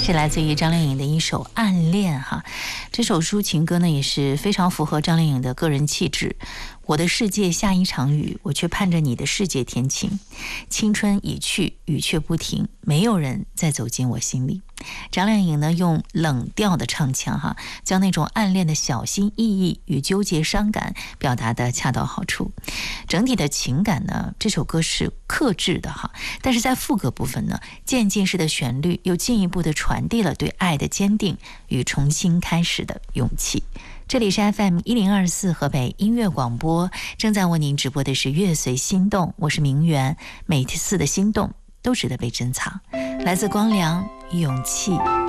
是来自于张靓颖的一首《暗恋》哈。这首抒情歌呢，也是非常符合张靓颖的个人气质。我的世界下一场雨，我却盼着你的世界天晴。青春已去，雨却不停，没有人再走进我心里。张靓颖呢，用冷调的唱腔哈，将那种暗恋的小心翼翼与纠结伤感表达得恰到好处。整体的情感呢，这首歌是克制的哈，但是在副歌部分呢，渐进式的旋律又进一步的传递了对爱的坚定与重新开始的勇气。这里是 FM1024 河北音乐广播，正在为您直播的是乐随心动，我是明媛。每次的心动都值得被珍藏，来自光良勇气。